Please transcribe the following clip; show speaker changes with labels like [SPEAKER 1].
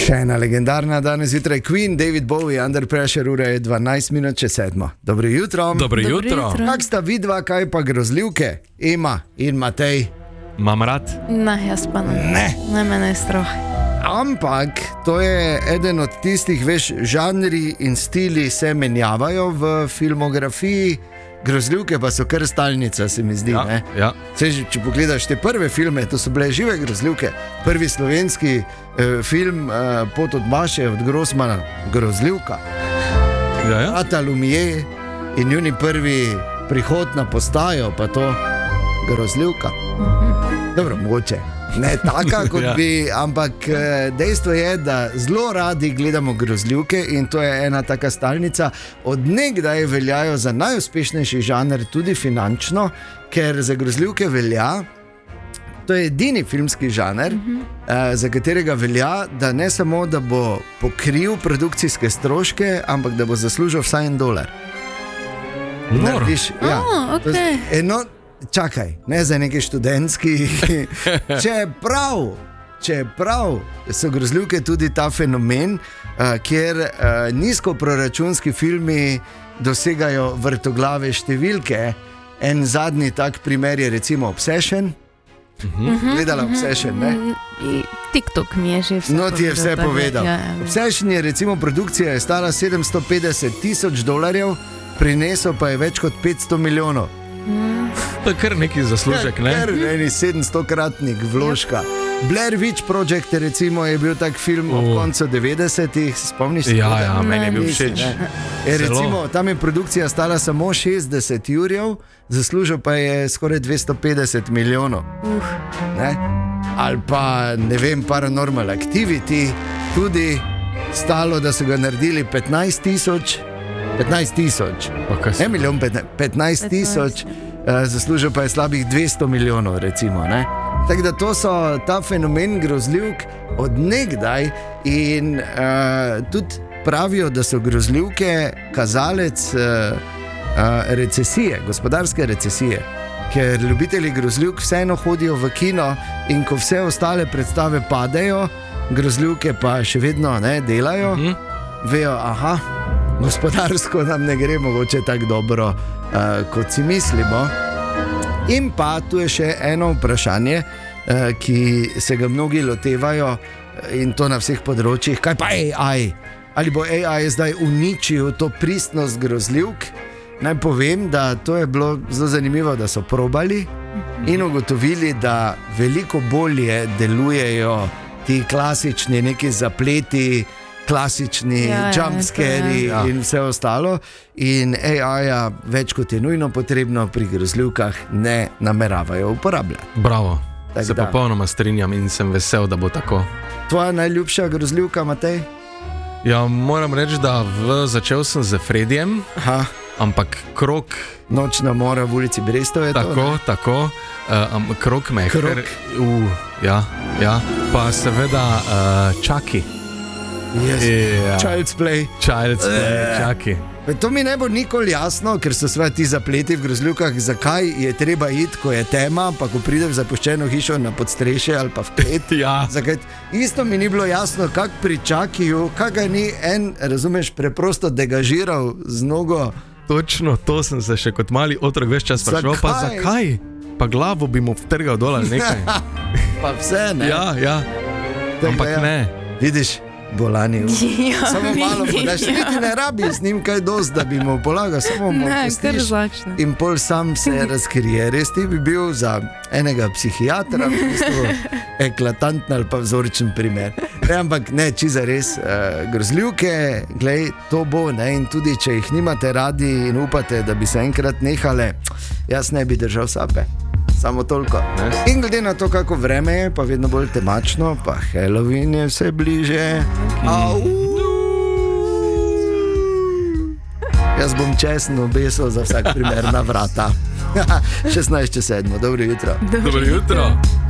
[SPEAKER 1] Še ena legendarna danes zjutraj Queen, David Bowie, Under Pressure, ura je 12 minut čez 7. Dobro jutro.
[SPEAKER 2] Dobro jutro.
[SPEAKER 1] Kak sta vidva, kaj pa grozljivke? Ema in Matej.
[SPEAKER 2] Mam rad?
[SPEAKER 3] Ne, jaz pa ne. Ne, mene je strah.
[SPEAKER 1] Ampak to je eden od tistih, veš, žanri in stili se menjavajo v filmografiji. Grozljivke pa so kar stalnica, se mi zdi.
[SPEAKER 2] Ja.
[SPEAKER 1] Če pogledaš te prve filme, to so bile žive grozljivke. Prvi slovenski film Pot od Maše od Grossmana, grozljivka. Ata Lumière in njuni prvi prihod na postajo, pa to grozljivka. Dobro, mogoče ne taka kot bi, ampak dejstvo je, da zelo radi gledamo grozljivke in to je ena taka stalnica. Od nekdaj veljajo za najuspešnejši žanr tudi finančno, ker za grozljivke velja, to je edini filmski žanr, za katerega velja, da ne samo, da bo pokril produkcijske stroške, ampak da bo zaslužil vsaj $1. Narediš, ja.
[SPEAKER 3] Okay.
[SPEAKER 1] Čakaj, ne za neki študentski. Čeprav so grozljivke tudi ta fenomen, kjer nizkoproračunski filmi dosegajo vrtoglave številke. En zadnji tak primer je recimo Obsession. Gledala Obsession, ne?
[SPEAKER 3] TikTok mi je že vse povedal.
[SPEAKER 1] No, ti je vse povedal. Obsession je recimo produkcija je stala $750,000, prinesel pa je več kot 500 milijonov.
[SPEAKER 2] To je kar neki zaslužek, ne?
[SPEAKER 1] Kar eni 700-kratnik vložka. Blair Witch Project recimo je bil tak film ob koncu 90-ih, spomniš se?
[SPEAKER 2] Ja, meni je bil všeč.
[SPEAKER 1] Recimo, tam je produkcija stala samo 60 jurjev, zaslužil pa je skoraj 250 milijonov. Ne? Ali pa, ne vem, Paranormal Activity, tudi stalo, da so ga naredili 15,000, ne milijon, 15,000, zaslužil pa je slabih 200 milijonov, recimo. Tako da to so ta fenomen grozljivk od nekdaj in tudi pravijo, da so grozljivke kazalec recesije, gospodarske recesije, ker ljubitelji grozljivk vseeno hodijo v kino in ko vse ostale predstave padejo, grozljivke pa še vedno delajo, vejo, gospodarsko nam ne gre mogoče tako dobro, kot si mislimo. In pa tu je še eno vprašanje, ki se ga mnogi lotevajo in to na vseh področjih. Kaj pa AI? Ali bo AI zdaj uničil to pristnost grozljivk? Naj povem, da to je bilo zelo zanimivo, da so probali in ugotovili, da veliko bolje delujejo ti klasični neki zapleti, klasični jumpscari in vse ostalo. In AI-ja več kot je nujno potrebno pri grozljivkah ne nameravajo uporabljati.
[SPEAKER 2] Bravo, se popolnoma strinjam in sem vesel, da bo tako.
[SPEAKER 1] Tvoja najljubša grozljivka, Matej?
[SPEAKER 2] Ja, moram reči, da začel sem z Fredijem, ampak Krog...
[SPEAKER 1] Nočna mora v ulici Brestov je
[SPEAKER 2] tako. Krog me je ja. Pa seveda Chucky.
[SPEAKER 1] Child's Play,
[SPEAKER 2] Chucky.
[SPEAKER 1] To mi ne bo nikoli jasno, ker so ti zapleti v grozljivkah, zakaj je treba iti, ko je tema, pa ko pride v zapuščeno hišo na podstrešje ali pa v klet. Zakaj? Isto mi ni bilo jasno, kak pri Chuckyju, kak ga ni razumeš, preprosto degažiral z nogo.
[SPEAKER 2] Točno, to sem se še kot mali otrok več čas spraševal, pa zakaj? Pa glavo bi mu vtrgal dol ali nekaj.
[SPEAKER 1] Pa vse, ne?
[SPEAKER 2] Ja. Ampak ne.
[SPEAKER 1] Vidiš? Bolani. Samo malo podaš, niti ne rabi z njim kaj dost, da bi mu polagal, samo mu pustiš in pol sam se razkrije. Res ti bi bil za enega psihiatra v bistvu eklatantna ali pa vzoričen primer. Ampak ne, čiza res, grozljivke, glej, to bo, ne, in tudi če jih nimate radi in upate, da bi se enkrat nehale, jaz ne bi držal sape. Samo toliko. In glede na to, kako vreme je, pa vedno bolj temačno, pa Halloween je vse bliže. Jaz bom česen obesel za vsak primer na vrata. 16:07, dobro jutro.
[SPEAKER 2] Dobro jutro.